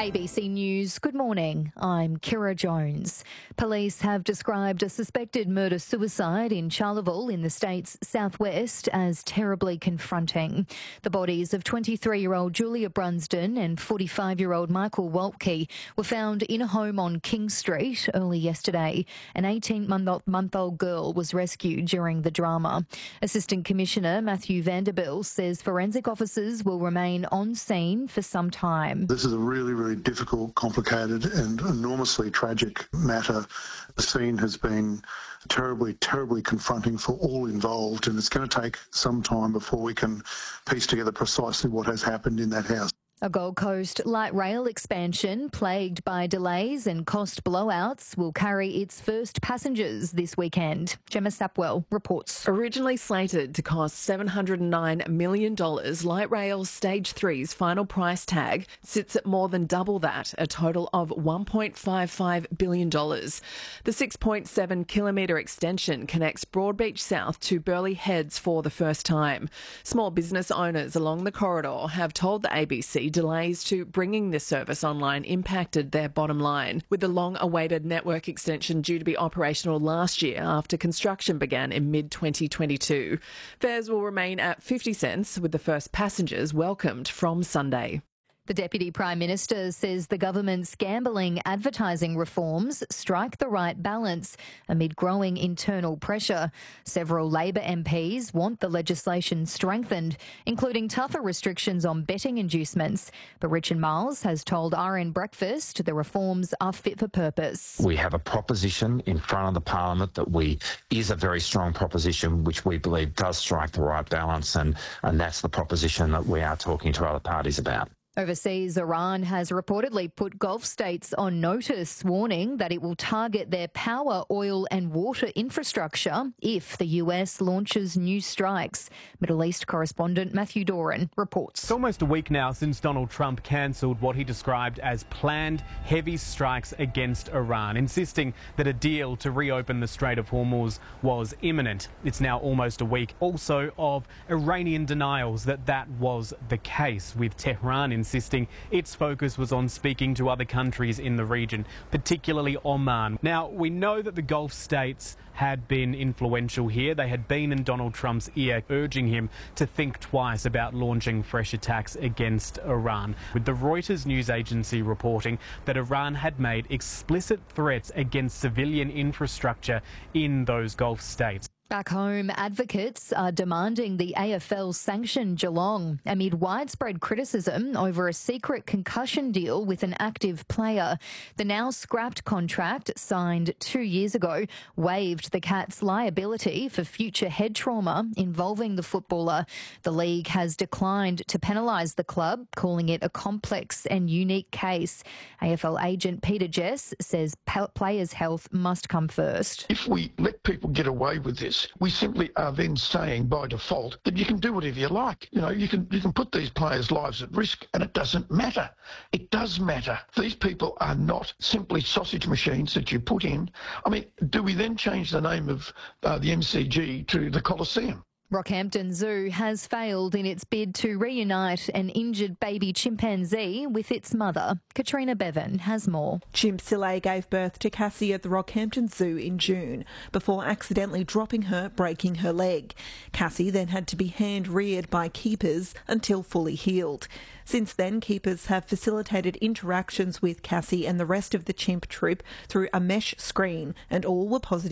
ABC News, good morning. I'm Kira Jones. Police have described a suspected murder-suicide in Charleville in the state's southwest as terribly confronting. The bodies of 23-year-old Julia Brunsden and 45-year-old Michael Waltke were found in a home on King Street early yesterday. An 18-month-old girl was rescued during the drama. Assistant Commissioner Matthew Vanderbilt says forensic officers will remain on scene for some time. This is a really difficult, complicated and enormously tragic matter. The scene has been terribly confronting for all involved, and it's going to take some time before we can piece together precisely what has happened in that house. A Gold Coast light rail expansion plagued by delays and cost blowouts will carry its first passengers this weekend. Gemma Sapwell reports. Originally slated to cost $709 million, Light Rail's Stage 3's final price tag sits at more than double that, a total of $1.55 billion. The 6.7-kilometre extension connects Broadbeach South to Burleigh Heads for the first time. Small business owners along the corridor have told the ABC delays to bringing this service online impacted their bottom line, with the long-awaited network extension due to be operational last year after construction began in mid-2022. Fares will remain at 50 cents, with the first passengers welcomed from Sunday. The Deputy Prime Minister says the government's gambling advertising reforms strike the right balance amid growing internal pressure. Several Labor MPs want the legislation strengthened, including tougher restrictions on betting inducements. But Richard Marles has told RN Breakfast the reforms are fit for purpose. We have a proposition in front of the Parliament that is a very strong proposition, which we believe does strike the right balance, and that's the proposition that we are talking to other parties about. Overseas, Iran has reportedly put Gulf states on notice, warning that it will target their power, oil and water infrastructure if the US launches new strikes. Middle East correspondent Matthew Doran reports. It's almost a week now since Donald Trump cancelled what he described as planned heavy strikes against Iran, insisting that a deal to reopen the Strait of Hormuz was imminent. It's now almost a week also of Iranian denials that was the case, with Tehran insisting its focus was on speaking to other countries in the region, particularly Oman. Now, we know that the Gulf states had been influential here. They had been in Donald Trump's ear, urging him to think twice about launching fresh attacks against Iran, with the Reuters news agency reporting that Iran had made explicit threats against civilian infrastructure in those Gulf states. Back home, advocates are demanding the AFL sanction Geelong amid widespread criticism over a secret concussion deal with an active player. The now scrapped contract, signed 2 years ago, waived the Cats' liability for future head trauma involving the footballer. The league has declined to penalise the club, calling it a complex and unique case. AFL agent Peter Jess says players' health must come first. If we let people get away with this, we simply are then saying by default that you can do whatever you like. You know, you can put these players' lives at risk, and it doesn't matter. It does matter. These people are not simply sausage machines that you put in. I mean, do we then change the name of the MCG to the Coliseum? Rockhampton Zoo has failed in its bid to reunite an injured baby chimpanzee with its mother. Katrina Bevan has more. Chimp Sile gave birth to Cassie at the Rockhampton Zoo in June before accidentally dropping her, breaking her leg. Cassie then had to be hand-reared by keepers until fully healed. Since then, keepers have facilitated interactions with Cassie and the rest of the chimp troop through a mesh screen, and all were positive